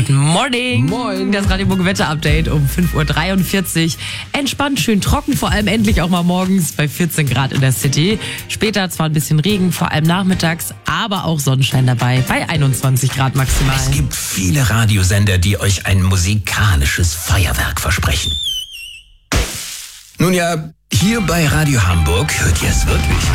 Guten Morning. Moin. Das Radio Burg Wetter Update um 5:43 Uhr. Entspannt, schön trocken, vor allem endlich auch mal morgens bei 14 Grad in der City. Später zwar ein bisschen Regen, vor allem nachmittags, aber auch Sonnenschein dabei bei 21 Grad maximal. Es gibt viele Radiosender, die euch ein musikalisches Feuerwerk versprechen. Nun ja, hier bei Radio Hamburg hört ihr es wirklich.